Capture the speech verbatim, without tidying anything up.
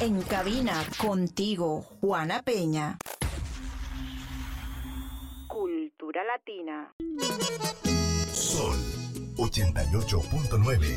En cabina, contigo, Juana Peña. Cultura Latina. Sol ochenta y ocho punto nueve.